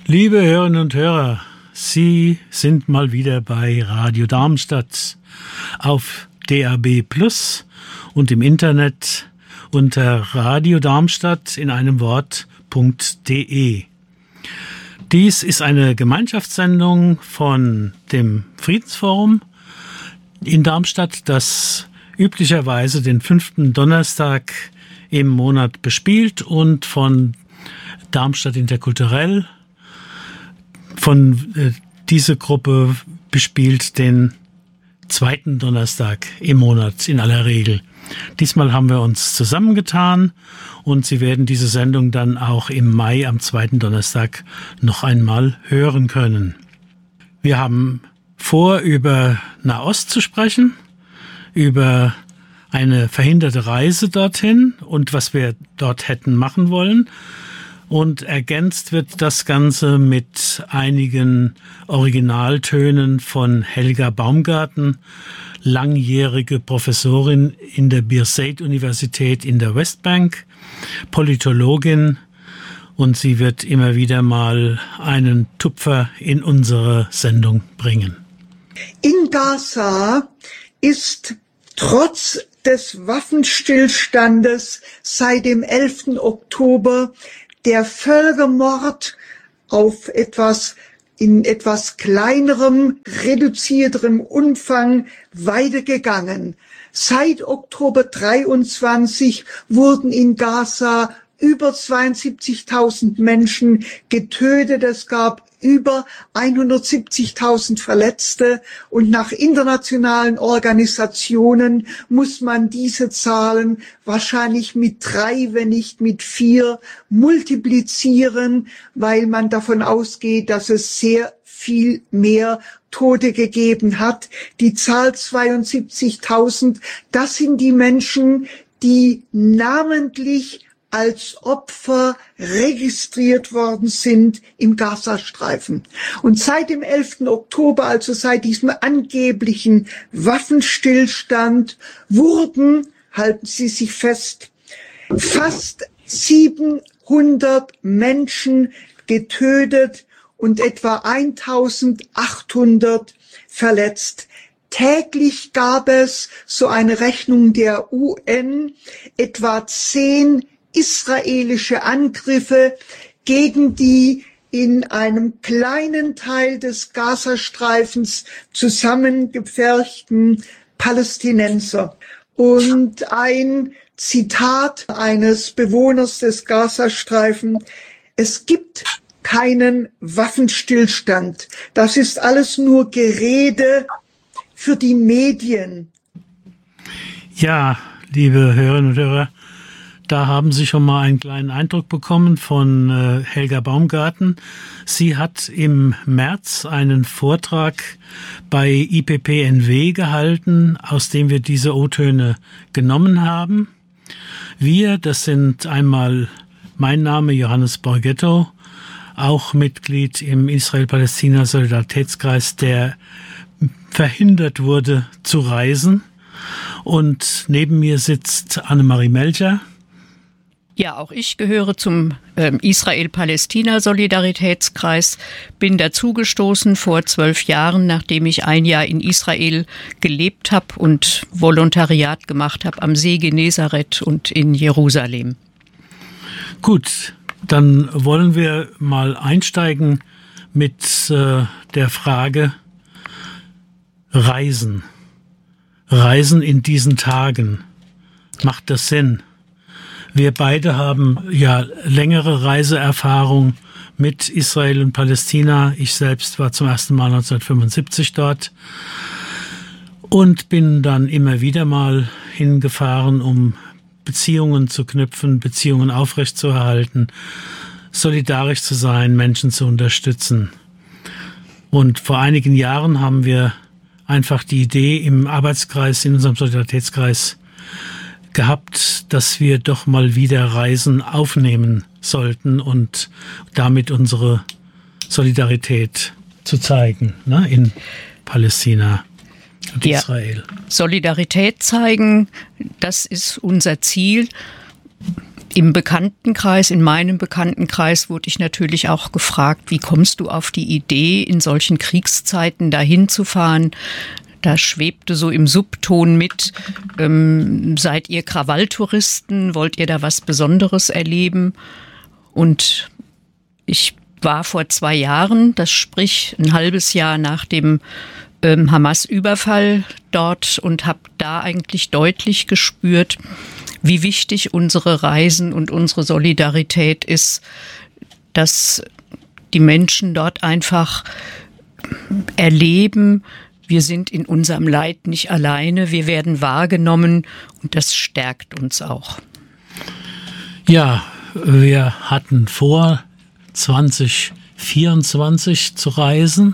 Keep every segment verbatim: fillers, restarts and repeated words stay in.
Liebe Hörerinnen und Hörer, Sie sind mal wieder bei Radio Darmstadt auf D A B Plus und im Internet unter Radio Darmstadt in einem Wort.de. Dies ist eine Gemeinschaftssendung von dem Friedensforum in Darmstadt, das üblicherweise den fünften Donnerstag im Monat bespielt und von Darmstadt Interkulturell von äh, diese Gruppe bespielt den zweiten Donnerstag im Monat in aller Regel. Diesmal haben wir uns zusammengetan und Sie werden diese Sendung dann auch im Mai am zweiten Donnerstag noch einmal hören können. Wir haben vor, über Nahost zu sprechen, über eine verhinderte Reise dorthin und was wir dort hätten machen wollen. Und ergänzt wird das Ganze mit einigen Originaltönen von Helga Baumgarten, langjährige Professorin in der Birzeit-Universität in der Westbank, Politologin, und sie wird immer wieder mal einen Tupfer in unsere Sendung bringen. In Gaza ist trotz des Waffenstillstandes seit dem elften Oktober der Völkermord auf etwas, in etwas kleinerem, reduzierterem Umfang weitergegangen. Seit Oktober dreiundzwanzig wurden in Gaza über zweiundsiebzigtausend Menschen getötet. Es gab über hundertsiebzigtausend Verletzte und nach internationalen Organisationen muss man diese Zahlen wahrscheinlich mit drei, wenn nicht mit vier multiplizieren, weil man davon ausgeht, dass es sehr viel mehr Tote gegeben hat. Die Zahl zweiundsiebzigtausend, das sind die Menschen, die namentlich als Opfer registriert worden sind im Gazastreifen. Und seit dem elften Oktober, also seit diesem angeblichen Waffenstillstand, wurden, halten Sie sich fest, fast siebenhundert Menschen getötet und etwa eintausendachthundert verletzt. Täglich gab es, so eine Rechnung der U N, etwa zehn israelische Angriffe gegen die in einem kleinen Teil des Gazastreifens zusammengepferchten Palästinenser. Und ein Zitat eines Bewohners des Gazastreifen: Es gibt keinen Waffenstillstand. Das ist alles nur Gerede für die Medien. Ja, liebe Hörerinnen und Hörer, da haben Sie schon mal einen kleinen Eindruck bekommen von äh, Helga Baumgarten. Sie hat im März einen Vortrag bei I P P N W gehalten, aus dem wir diese O-Töne genommen haben. Wir, das sind einmal mein Name Johannes Borgetto, auch Mitglied im Israel-Palästina-Solidaritätskreis, der verhindert wurde zu reisen. Und neben mir sitzt Annemarie Melcher. Ja, auch ich gehöre zum äh, Israel-Palästina-Solidaritätskreis, bin dazugestoßen vor zwölf Jahren, nachdem ich ein Jahr in Israel gelebt habe und Volontariat gemacht habe am See Genezareth und in Jerusalem. Gut, dann wollen wir mal einsteigen mit äh, der Frage Reisen. Reisen in diesen Tagen. Macht das Sinn? Wir beide haben ja längere Reiseerfahrung mit Israel und Palästina. Ich selbst war zum ersten Mal neunzehnhundertfünfundsiebzig dort und bin dann immer wieder mal hingefahren, um Beziehungen zu knüpfen, Beziehungen aufrechtzuerhalten, solidarisch zu sein, Menschen zu unterstützen. Und vor einigen Jahren haben wir einfach die Idee im Arbeitskreis, in unserem Solidaritätskreis gehabt, dass wir doch mal wieder Reisen aufnehmen sollten und damit unsere Solidarität zu zeigen, ne, in Palästina und ja. Israel. Solidarität zeigen, das ist unser Ziel. Im Bekanntenkreis, in meinem Bekanntenkreis wurde ich natürlich auch gefragt, wie kommst du auf die Idee, in solchen Kriegszeiten dahin zu fahren? Da schwebte so im Subton mit, ähm, seid ihr Krawalltouristen, wollt ihr da was Besonderes erleben? Und ich war vor zwei Jahren, das sprich ein halbes Jahr nach dem ähm, Hamas-Überfall dort und habe da eigentlich deutlich gespürt, wie wichtig unsere Reisen und unsere Solidarität ist, dass die Menschen dort einfach erleben, wir sind in unserem Leid nicht alleine, wir werden wahrgenommen und das stärkt uns auch. Ja, wir hatten vor, zwanzig vierundzwanzig zu reisen.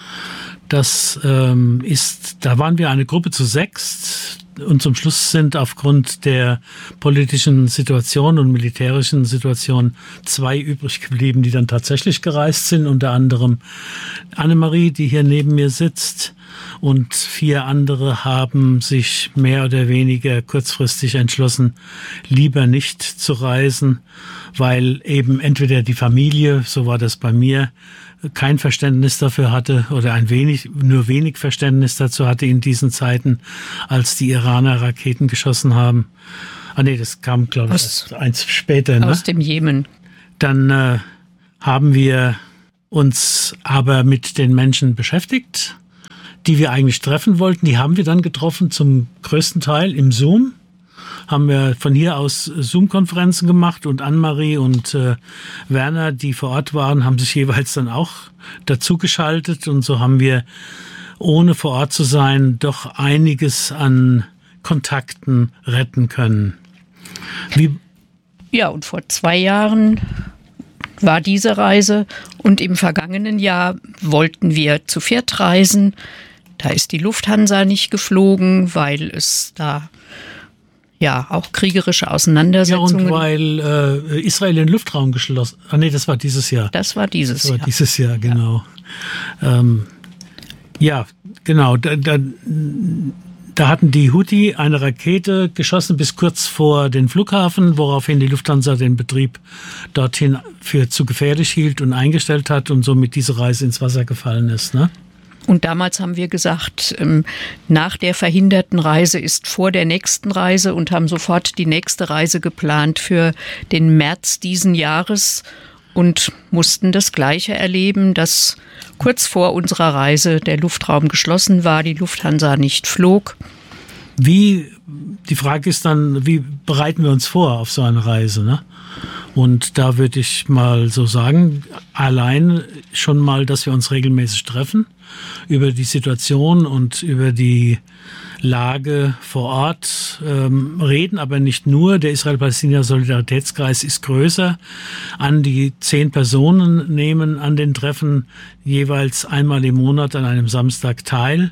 Das ähm, ist, da waren wir eine Gruppe zu sechst und zum Schluss sind aufgrund der politischen Situation und militärischen Situation zwei übrig geblieben, die dann tatsächlich gereist sind, unter anderem Annemarie, die hier neben mir sitzt, und vier andere haben sich mehr oder weniger kurzfristig entschlossen, lieber nicht zu reisen, weil eben entweder die Familie, so war das bei mir, kein Verständnis dafür hatte oder ein wenig, nur wenig Verständnis dazu hatte in diesen Zeiten, als die Iraner Raketen geschossen haben. Ah nee, das kam, glaube ich, aus, eins später. Ne? Aus dem Jemen. Dann äh, haben wir uns aber mit den Menschen beschäftigt, die wir eigentlich treffen wollten. Die haben wir dann getroffen, zum größten Teil im Zoom. Haben wir von hier aus Zoom-Konferenzen gemacht und Annemarie und äh, Werner, die vor Ort waren, haben sich jeweils dann auch dazugeschaltet. Und so haben wir, ohne vor Ort zu sein, doch einiges an Kontakten retten können. Wie ja, und vor zwei Jahren war diese Reise und im vergangenen Jahr wollten wir zu viert reisen. Da ist die Lufthansa nicht geflogen, weil es da ja auch kriegerische Auseinandersetzungen. Ja, und weil äh, Israel den Luftraum geschlossen. Ah nee, das war dieses Jahr. Das war dieses das war Jahr. Dieses Jahr, genau. Ja, ähm, ja genau. Da, da, da hatten die Houthi eine Rakete geschossen bis kurz vor den Flughafen, woraufhin die Lufthansa den Betrieb dorthin für zu gefährlich hielt und eingestellt hat und somit diese Reise ins Wasser gefallen ist, ne? Und damals haben wir gesagt, nach der verhinderten Reise ist vor der nächsten Reise und haben sofort die nächste Reise geplant für den März diesen Jahres und mussten das Gleiche erleben, dass kurz vor unserer Reise der Luftraum geschlossen war, die Lufthansa nicht flog. Wie, die Frage ist dann, wie bereiten wir uns vor auf so eine Reise, ne? Und da würde ich mal so sagen, allein schon mal, dass wir uns regelmäßig treffen, über die Situation und über die Lage vor Ort ähm, reden, aber nicht nur. Der Israel-Palästina-Solidaritätskreis ist größer. An die zehn Personen nehmen an den Treffen jeweils einmal im Monat an einem Samstag teil.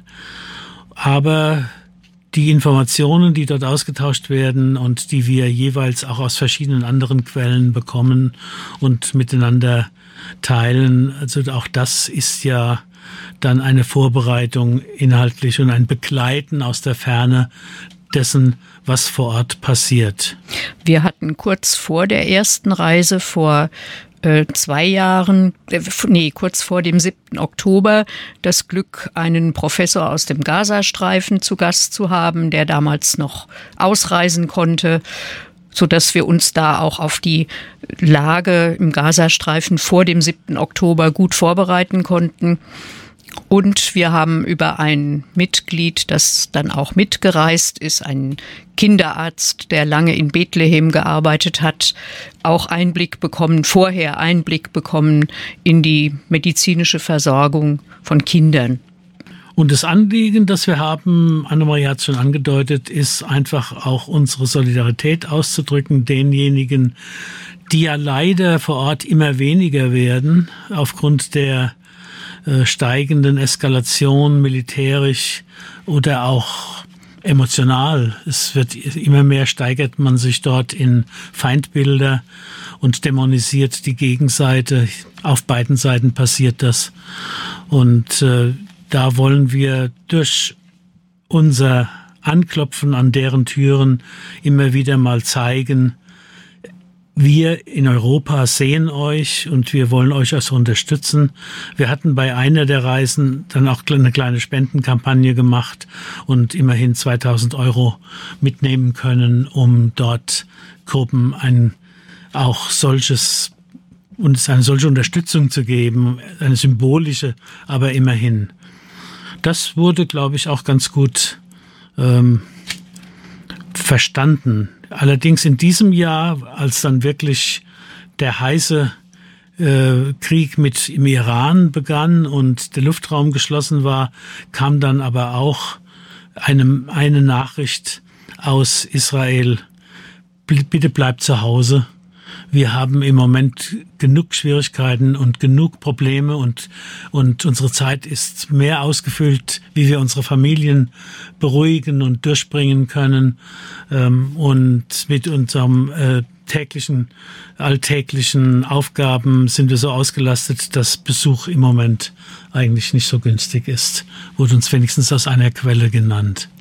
Aber die Informationen, die dort ausgetauscht werden und die wir jeweils auch aus verschiedenen anderen Quellen bekommen und miteinander teilen, also auch das ist ja dann eine Vorbereitung inhaltlich und ein Begleiten aus der Ferne dessen, was vor Ort passiert. Wir hatten kurz vor der ersten Reise vor äh, zwei Jahren, äh, nee, kurz vor dem siebten Oktober das Glück, einen Professor aus dem Gazastreifen zu Gast zu haben, der damals noch ausreisen konnte, sodass wir uns da auch auf die Lage im Gazastreifen vor dem siebten Oktober gut vorbereiten konnten. Und wir haben über ein Mitglied, das dann auch mitgereist ist, einen Kinderarzt, der lange in Bethlehem gearbeitet hat, auch Einblick bekommen, vorher Einblick bekommen in die medizinische Versorgung von Kindern. Und das Anliegen, das wir haben, Annemarie hat es schon angedeutet, ist einfach auch unsere Solidarität auszudrücken, denjenigen, die ja leider vor Ort immer weniger werden, aufgrund der äh, steigenden Eskalation militärisch oder auch emotional. Es wird immer mehr, steigert man sich dort in Feindbilder und dämonisiert die Gegenseite. Auf beiden Seiten passiert das. Und äh, da wollen wir durch unser Anklopfen an deren Türen immer wieder mal zeigen, wir in Europa sehen euch und wir wollen euch also unterstützen. Wir hatten bei einer der Reisen dann auch eine kleine Spendenkampagne gemacht und immerhin zweitausend Euro mitnehmen können, um dort Gruppen ein auch solches uns eine solche Unterstützung zu geben, eine symbolische, aber immerhin. Das wurde, glaube ich, auch ganz gut ähm, verstanden. Allerdings in diesem Jahr, als dann wirklich der heiße äh, Krieg mit im Iran begann und der Luftraum geschlossen war, kam dann aber auch eine, eine Nachricht aus Israel: Bitte bleibt zu Hause. Wir haben im Moment genug Schwierigkeiten und genug Probleme und, und unsere Zeit ist mehr ausgefüllt, wie wir unsere Familien beruhigen und durchbringen können. Und mit unserem äh, täglichen, alltäglichen Aufgaben sind wir so ausgelastet, dass Besuch im Moment eigentlich nicht so günstig ist. Wurde uns wenigstens aus einer Quelle genannt.